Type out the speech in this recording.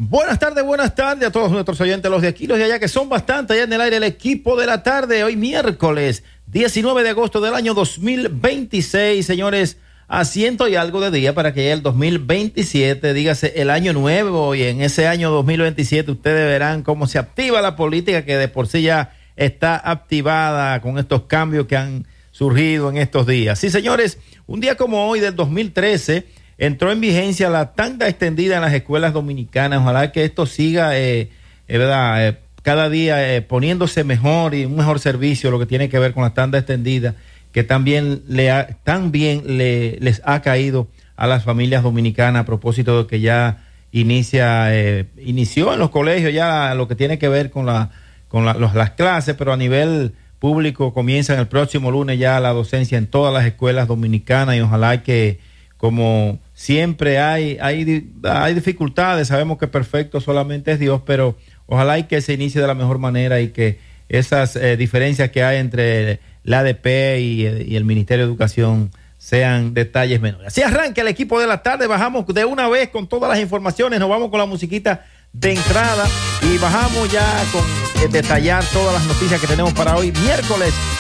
Buenas tardes a todos nuestros oyentes, los de aquí, los de allá, que son bastante allá en el aire, el equipo de la tarde, hoy miércoles 19 de agosto del año 2026, señores, a ciento y algo de día para que llegue el 2027, dígase el año nuevo, y en ese año 2027 ustedes verán cómo se activa la política que de por sí ya está activada con estos cambios que han surgido en estos días. Sí, señores, un día como hoy del 2013 entró en vigencia la tanda extendida en las escuelas dominicanas. Ojalá que esto siga, ¿verdad? Cada día poniéndose mejor y un mejor servicio, lo que tiene que ver con la tanda extendida, que también les ha caído a las familias dominicanas a propósito de que ya inició en los colegios ya lo que tiene que ver con las clases, pero a nivel público comienzan el próximo lunes ya la docencia en todas las escuelas dominicanas, y ojalá que, como siempre hay dificultades, sabemos que perfecto solamente es Dios, pero ojalá y que se inicie de la mejor manera y que esas diferencias que hay entre la ADP y el Ministerio de Educación sean detalles menores. Así arranca el equipo de la tarde, bajamos de una vez con todas las informaciones, nos vamos con la musiquita de entrada y bajamos ya con detallar todas las noticias que tenemos para hoy, miércoles